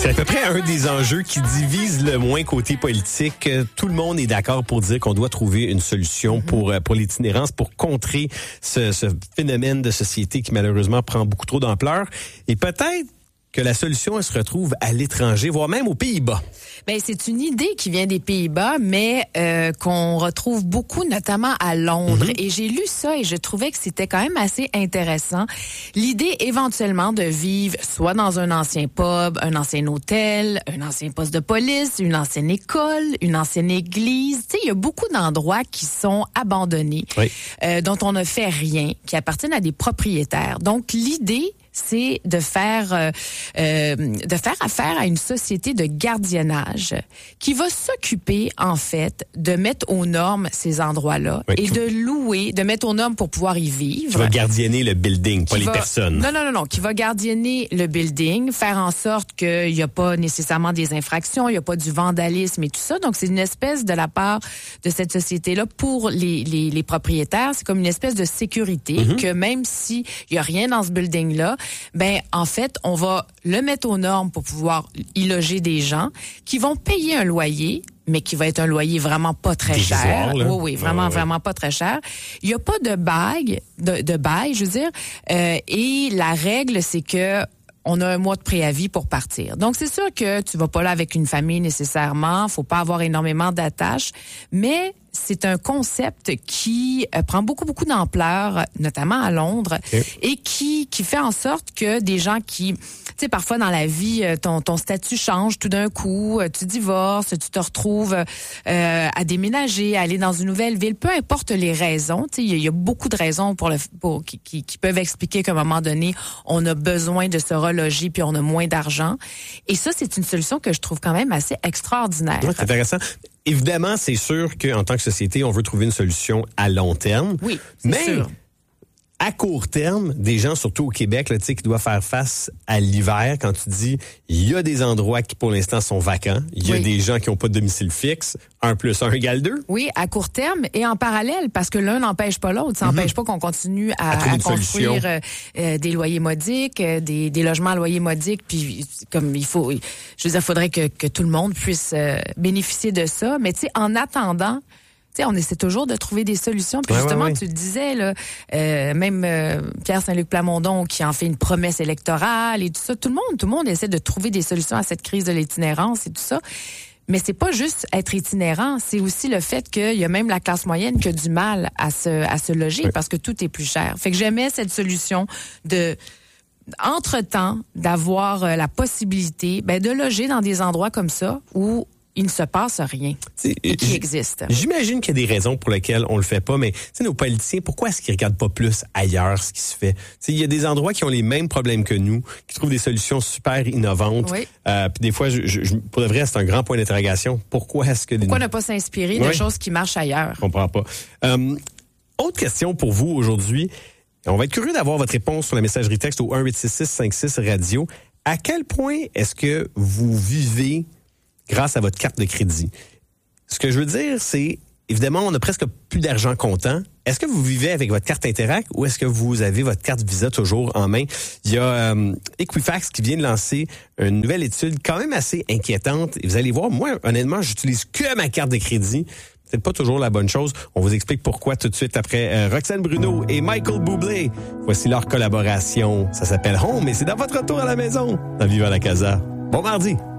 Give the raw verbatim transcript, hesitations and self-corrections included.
C'est à peu près un des enjeux qui divise le moins côté politique. Tout le monde est d'accord pour dire qu'on doit trouver une solution pour pour l'itinérance, pour contrer ce, ce phénomène de société qui malheureusement prend beaucoup trop d'ampleur. Et peut-être que la solution, elle se retrouve à l'étranger, voire même aux Pays-Bas. Ben c'est une idée qui vient des Pays-Bas, mais euh, qu'on retrouve beaucoup, notamment à Londres. Mm-hmm. Et j'ai lu ça et je trouvais que c'était quand même assez intéressant. L'idée, éventuellement, de vivre soit dans un ancien pub, un ancien hôtel, un ancien poste de police, une ancienne école, une ancienne église. Tu sais, il y a beaucoup d'endroits qui sont abandonnés, oui. euh, dont on ne fait rien, qui appartiennent à des propriétaires. Donc, l'idée, c'est de faire euh, euh, de faire affaire à une société de gardiennage qui va s'occuper, en fait, de mettre aux normes ces endroits-là oui, et de louer, de mettre aux normes pour pouvoir y vivre. Qui va gardienner le building, pas les va, personnes. Non, non, non, non, qui va gardienner le building, faire en sorte qu'il n'y a pas nécessairement des infractions, il n'y a pas du vandalisme et tout ça. Donc, c'est une espèce de la part de cette société-là pour les, les, les propriétaires. C'est comme une espèce de sécurité mm-hmm. que même s'il n'y a rien dans ce building-là, ben en fait, on va le mettre aux normes pour pouvoir y loger des gens qui vont payer un loyer, mais qui va être un loyer vraiment pas très cher. Oui, oui, vraiment, ah, ouais. vraiment pas très cher. Il y a pas de bail, de, de bail, je veux dire. Euh, et la règle, c'est que on a un mois de préavis pour partir. Donc, c'est sûr que tu vas pas là avec une famille nécessairement. Faut pas avoir énormément d'attaches, mais c'est un concept qui euh, prend beaucoup, beaucoup d'ampleur, notamment à Londres, okay. et qui qui fait en sorte que des gens qui, tu sais, parfois dans la vie, ton ton statut change tout d'un coup, tu divorces, tu te retrouves euh, à déménager, à aller dans une nouvelle ville, peu importe les raisons. Tu sais, il y, y a beaucoup de raisons pour le pour qui, qui, qui peuvent expliquer qu'à un moment donné, on a besoin de se reloger puis on a moins d'argent. Et ça, c'est une solution que je trouve quand même assez extraordinaire. Ouais, c'est intéressant. Évidemment, c'est sûr qu'en tant que société, on veut trouver une solution à long terme. Oui, c'est mais sûr. À court terme, des gens, surtout au Québec, là, tu sais, qui doivent faire face à l'hiver, quand tu dis, il y a des endroits qui, pour l'instant, sont vacants. Il y a oui. des gens qui n'ont pas de domicile fixe. Un plus un égale deux. Oui, à court terme et en parallèle, parce que l'un n'empêche pas l'autre. Ça n'empêche mm-hmm. pas qu'on continue à, à, à construire euh, euh, des loyers modiques, euh, des, des logements à loyer modique. Puis, comme il faut, je veux dire, il faudrait que, que tout le monde puisse euh, bénéficier de ça. Mais tu sais, en attendant, tu sais, on essaie toujours de trouver des solutions. Puis ouais, justement, ouais, ouais. tu le disais, là, euh, même euh, Pierre Saint-Luc Plamondon qui en fait une promesse électorale et tout ça. Tout le monde, tout le monde essaie de trouver des solutions à cette crise de l'itinérance et tout ça. Mais c'est pas juste être itinérant, c'est aussi le fait qu'il y a même la classe moyenne qui a du mal à se à se loger oui. parce que tout est plus cher. Fait que j'aimais cette solution de entre-temps d'avoir la possibilité ben de loger dans des endroits comme ça où il ne se passe rien c'est, et qui existe. J'imagine qu'il y a des raisons pour lesquelles on le fait pas, mais nos politiciens, pourquoi est-ce qu'ils regardent pas plus ailleurs ce qui se fait? T'sais, il y a des endroits qui ont les mêmes problèmes que nous, qui trouvent des solutions super innovantes. Oui. Euh, puis des fois, je, je, pour de vrai, c'est un grand point d'interrogation. Pourquoi est-ce que... Pourquoi des... ne pas s'inspirer oui. de choses qui marchent ailleurs? Je comprends pas. Euh, autre question pour vous aujourd'hui. On va être curieux d'avoir votre réponse sur la messagerie texte au un huit six six cinq six radio. À quel point est-ce que vous vivez grâce à votre carte de crédit? Ce que je veux dire, c'est, évidemment, on a presque plus d'argent comptant. Est-ce que vous vivez avec votre carte Interac ou est-ce que vous avez votre carte Visa toujours en main? Il y a euh, Equifax qui vient de lancer une nouvelle étude quand même assez inquiétante. Et vous allez voir, moi, honnêtement, j'utilise que ma carte de crédit. C'est pas toujours la bonne chose. On vous explique pourquoi tout de suite après euh, Roxane Bruno et Michael Bublé. Voici leur collaboration. Ça s'appelle Home et c'est dans votre retour à la maison dans Vivre à la Casa. Bon mardi!